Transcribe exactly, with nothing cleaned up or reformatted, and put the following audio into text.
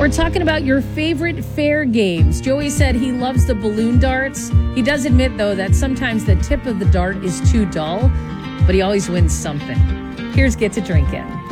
We're talking about your favorite fair games. Joey said he loves the balloon darts. He does admit, though, that sometimes the tip of the dart is too dull, but he always wins something. Here's Get to Drinkin'.